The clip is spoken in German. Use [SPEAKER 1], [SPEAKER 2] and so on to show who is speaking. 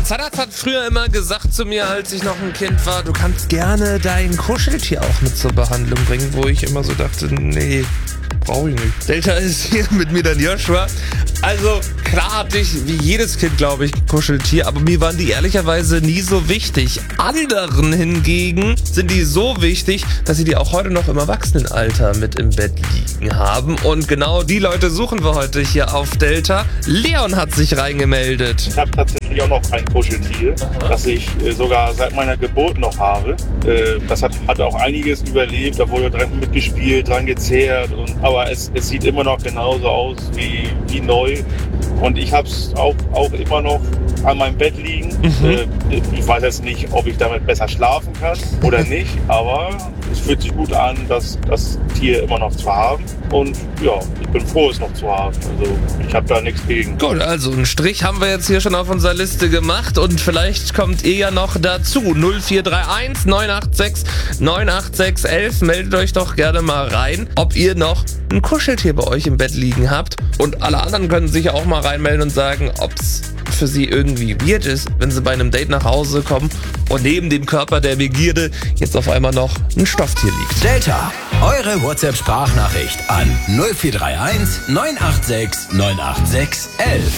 [SPEAKER 1] Sadat hat früher immer gesagt zu mir, als ich noch ein Kind war, du kannst gerne dein Kuscheltier auch mit zur Behandlung bringen, wo ich immer so dachte, nee, brauche ich nicht. Delta ist hier mit mir dann Joshua. Also klar hatte ich, wie jedes Kind, glaube ich, ein Kuscheltier, aber mir waren die ehrlicherweise nie so wichtig. Anderen hingegen sind die so wichtig, dass sie die auch heute noch im Erwachsenenalter mit im Bett liegen haben. Und genau die Leute suchen wir heute hier auf Delta. Leon hat sich reingemeldet.
[SPEAKER 2] Ich habe tatsächlich auch noch ein Kuscheltier, das ich sogar seit meiner Geburt noch habe. Das hat auch einiges überlebt, da wurde dran mitgespielt, dran gezehrt. Aber es sieht immer noch genauso aus wie neu. Und ich habe es auch immer noch an meinem Bett liegen. Ich weiß jetzt nicht, ob ich damit besser schlafen kann oder nicht, aber es fühlt sich gut an, das Tier immer noch zu haben. Und ja, ich bin froh, es noch zu haben. Also ich habe da nichts gegen.
[SPEAKER 1] Gut, also einen Strich haben wir jetzt hier schon auf unserer Liste gemacht und vielleicht kommt ihr ja noch dazu. 0431 986 986 11. Meldet euch doch gerne mal rein, ob ihr noch ein Kuscheltier bei euch im Bett liegen habt. Und alle anderen können sich ja auch mal reinmelden und sagen, ob es für sie irgendwie weird ist, wenn sie bei einem Date nach Hause kommen und neben dem Körper der Begierde jetzt auf einmal noch ein Stofftier liegt.
[SPEAKER 3] Delta, eure WhatsApp-Sprachnachricht an 0431 986 986 11.